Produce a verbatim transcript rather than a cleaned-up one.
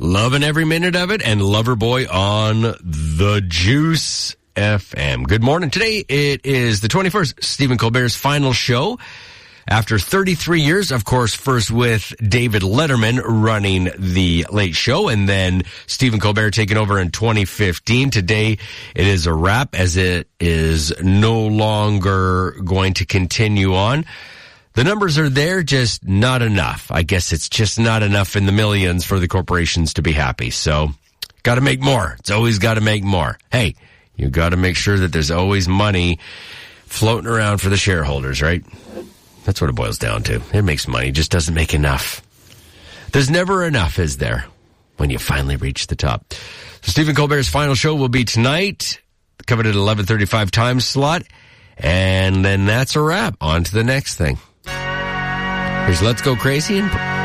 Loving every minute of it, and Loverboy on the Juice F M. Good morning. Today it is the twenty-first, Stephen Colbert's final show. After thirty-three years, of course, first with David Letterman running the Late Show, and then Stephen Colbert taking over in twenty fifteen. Today, it is a wrap, as it is no longer going to continue on. The numbers are there, just not enough. I guess it's just not enough in the millions for the corporations to be happy. So, got to make more. It's always got to make more. Hey, you got to make sure that there's always money floating around for the shareholders, right? That's what it boils down to. It makes money, just doesn't make enough. There's never enough, is there, when you finally reach the top? So Stephen Colbert's final show will be tonight, covered at eleven thirty-five time slot, and then that's a wrap. On to the next thing. Here's Let's Go Crazy and